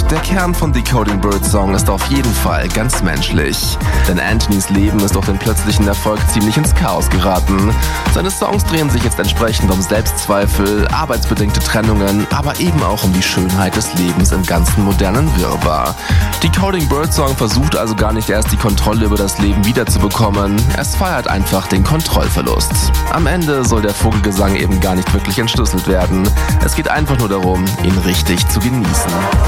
Der Kern von Decoding Birdsong ist auf jeden Fall ganz menschlich. Denn Anthonys Leben ist durch den plötzlichen Erfolg ziemlich ins Chaos geraten. Seine Songs drehen sich jetzt entsprechend um Selbstzweifel, arbeitsbedingte Trennungen, aber eben auch um die Schönheit des Lebens im ganzen modernen Wirrwarr. Decoding Birdsong versucht also gar nicht erst die Kontrolle über das Leben wiederzubekommen, es feiert einfach den Kontrollverlust. Am Ende soll der Vogelgesang eben gar nicht wirklich entschlüsselt werden. Es geht einfach nur darum, ihn richtig zu genießen.